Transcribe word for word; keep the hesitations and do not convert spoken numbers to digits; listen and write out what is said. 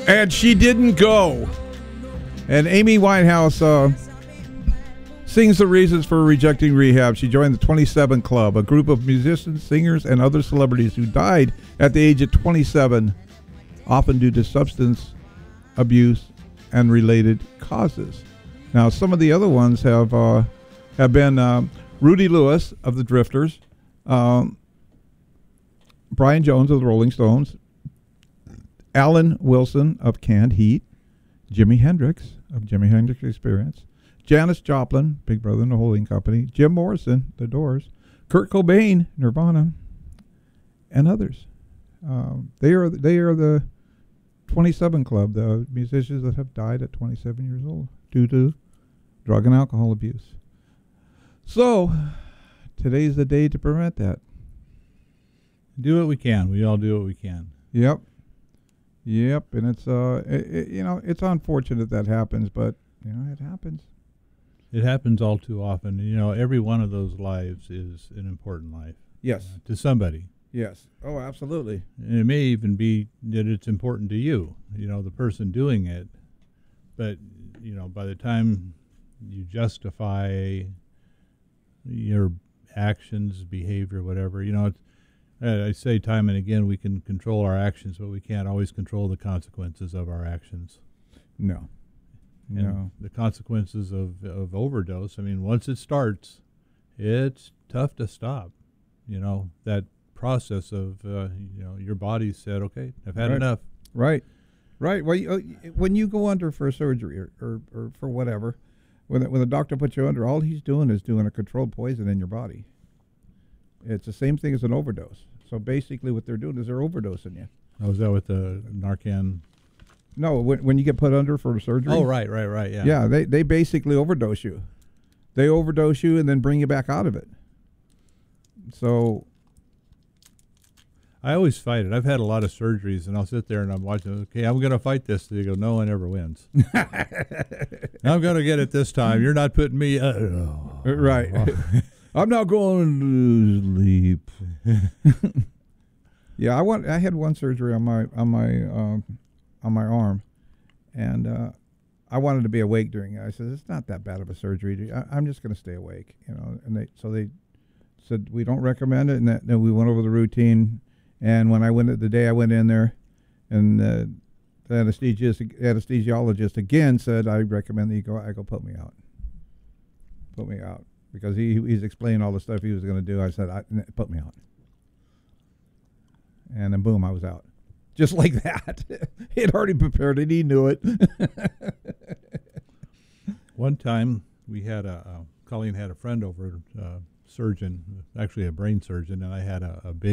And she didn't go. And Amy Winehouse uh, sings the reasons for rejecting rehab. She joined the twenty-seven Club, a group of musicians, singers, and other celebrities who died at the age of twenty-seven, often due to substance abuse and related causes. Now, some of the other ones have uh, have been um, Rudy Lewis of the Drifters, um, Brian Jones of the Rolling Stones, Alan Wilson of Canned Heat, Jimi Hendrix of Jimi Hendrix Experience, Janis Joplin, Big Brother and the Holding Company, Jim Morrison, The Doors, Kurt Cobain, Nirvana, and others. Um, they are they are the twenty-seven Club, the musicians that have died at twenty-seven years old due to drug and alcohol abuse. So, today's the day to prevent that. Do what we can. We all do what we can. Yep. Yep, and it's uh, it, it, you know, it's unfortunate that happens, but you know, it happens. It happens all too often. You know, every one of those lives is an important life. Yes. Uh, to somebody. Yes. Oh, absolutely. And it may even be that it's important to you, you know, the person doing it. But, you know, by the time you justify your actions, behavior, whatever, you know, it's, I say time and again, we can control our actions, but we can't always control the consequences of our actions. No. And no. the consequences of, of overdose, I mean, once it starts, it's tough to stop. You know, that process of, uh, you know, your body said, okay, I've had right. enough. Right. Right. Well, you, uh, when you go under for surgery or, or, or for whatever, when the, when the doctor puts you under, all he's doing is doing a controlled poison in your body. It's the same thing as an overdose. So basically what they're doing is they're overdosing you. Oh, is that with the Narcan? No, when, when you get put under for surgery. Oh, right, right, right, yeah. Yeah, they, they basically overdose you. They overdose you and then bring you back out of it. So I always fight it. I've had a lot of surgeries, and I'll sit there and I'm watching, okay, I'm going to fight this. They go, no one ever wins. I'm going to get it this time. You're not putting me... Uh, oh. Right. I'm not going to sleep. Yeah, I want. I had one surgery on my on my uh, on my arm, and uh, I wanted to be awake during it. I said, "It's not that bad of a surgery. I, I'm just going to stay awake." You know, and they so they said we don't recommend it, and that, then we went over the routine. And when I went the day I went in there, and uh, the anesthesiologist, anesthesiologist again said, "I recommend that you go." I go, "Put me out. Put me out." Because he he's explaining all the stuff he was going to do. I said, I, put me out. And then boom, I was out. Just like that. He had already prepared it. He knew it. One time we had a, uh, Colleen had a friend over, uh, surgeon, actually a brain surgeon, and I had a, a big